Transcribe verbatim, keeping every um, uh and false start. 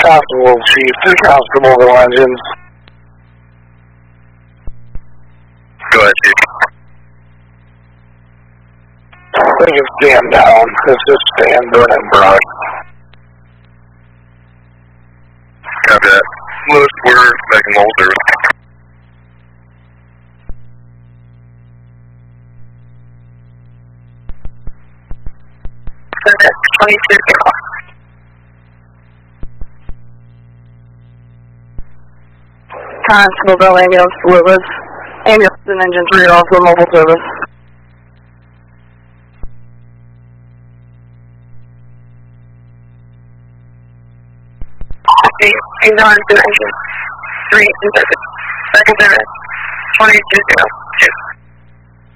Constable Chief, two Constable engines. Go ahead, Chief. I think it's Dan down. It's just Dan burning brush. Copy that. Lewis, we're making mobile service. twenty-two zero. Constable Bell Ambulance, Lewis. Ambulance and engine three are also mobile service. He's on to engine three in service. Second service, twenty-two zero.